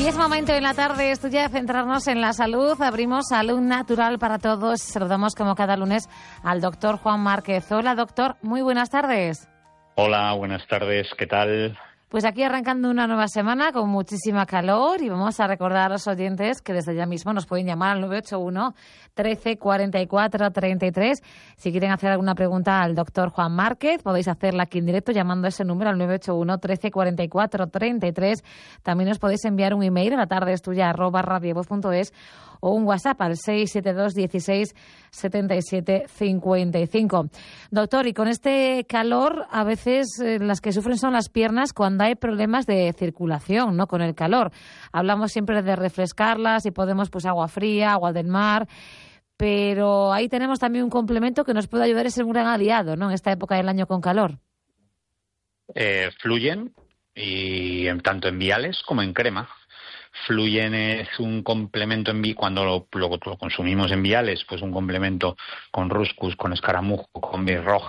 Y es momento en la tarde, esto ya de centrarnos en la salud. Abrimos Salud Natural para Todos. Saludamos como cada lunes al doctor Juan Márquez. Hola, doctor. Muy buenas tardes. Hola, buenas tardes. ¿Qué tal? Pues aquí arrancando una nueva semana con muchísima calor y vamos a recordar a los oyentes que desde ya mismo nos pueden llamar al 981 13 44 33. Si quieren hacer alguna pregunta al doctor Juan Márquez, podéis hacerla aquí en directo llamando a ese número al 981 13 44 33. También os podéis enviar un email a latardeestuya@radiovoz.es o un WhatsApp al 672 16 77 55. Doctor, y con este calor, a veces las que sufren son las piernas cuando hay problemas de circulación, ¿no? Con el calor. Hablamos siempre de refrescarlas, si podemos, pues agua fría, agua del mar, pero ahí tenemos también un complemento que nos puede ayudar a ser un gran aliado, ¿no? En esta época del año con calor. Fluyen, y tanto en viales como en crema. Fluyen es un complemento cuando lo consumimos en viales, pues un complemento con Ruscus, con escaramujo, con birroja,